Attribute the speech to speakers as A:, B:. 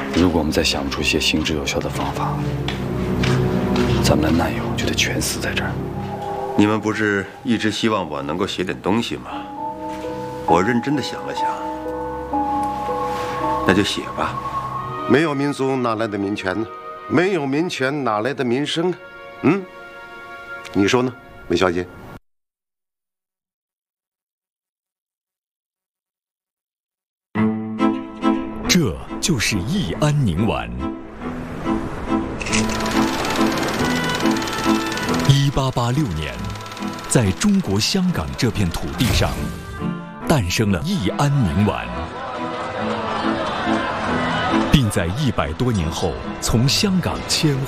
A: 如果我们再想不出些行之有效的方法，咱们的难友就得全死在这儿。
B: 你们不是一直希望我能够写点东西吗？我认真的想了想，那就写吧。
C: 没有民族哪来的民权呢？没有民权哪来的民生啊？你说呢，梅小姐？
D: 这就是益安宁丸。1886年，在中国香港这片土地上，诞生了益安宁丸，并在100多年后从香港迁